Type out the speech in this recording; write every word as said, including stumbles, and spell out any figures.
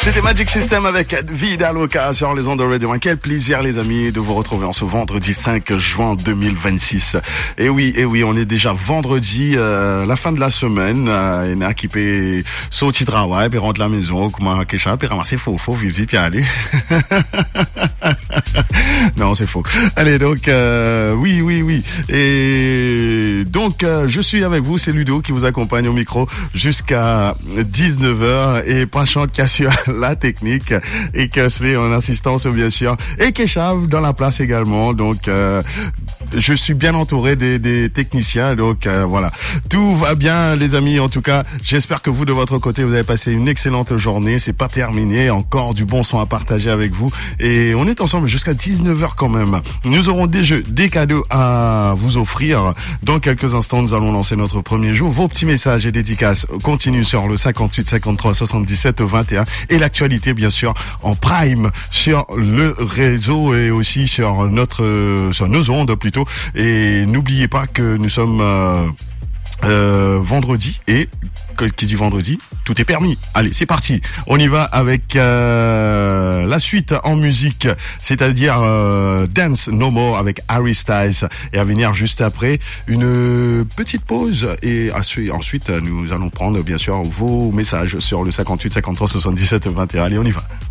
C'était Magic System avec Vida Loca sur les ondes de Radio un. Quel plaisir les amis de vous retrouver en ce vendredi cinq juin deux mille vingt-six. Et oui, et oui, on est déjà vendredi, euh, la fin de la semaine. Euh, il y en a qui peut sortir du travail, puis rentrer à la maison, comment quelque chose, puis ramasser faux, faux, vite, vite, puis aller. Non, c'est faux. Allez, donc, euh, oui, oui, oui. Et donc, euh, je suis avec vous, c'est Ludo qui vous accompagne au micro jusqu'à dix-neuf heures et Prachante qui assure la technique et que c'est en assistance, bien sûr. Et Keshav dans la place également. Donc, euh, je suis bien entouré des, des techniciens. Donc, euh, voilà. Tout va bien, les amis. En tout cas, j'espère que vous, de votre côté, vous avez passé une excellente journée. C'est pas terminé. Encore du bon son à partager avec vous. Et on est ensemble jusqu'à dix-neuf heures quand même. Nous aurons des jeux, des cadeaux à vous offrir. Dans quelques instants, nous allons lancer notre premier jour. Vos petits messages et dédicaces continuent sur le cinquante-huit cinquante-trois soixante-dix-sept vingt et un. Et l'actualité, bien sûr, en prime sur le réseau et aussi sur notre, sur nos ondes plutôt. Et n'oubliez pas que nous sommes euh, euh, vendredi et qui dit vendredi, tout est permis. Allez, c'est parti. On y va avec euh, la suite en musique, c'est-à-dire euh, Dance No More avec Harry Styles. Et à venir juste après, une petite pause. Et ensuite, nous allons prendre, bien sûr, vos messages sur le cinquante-huit cinquante-trois soixante-dix-sept vingt et un. Allez, on y va.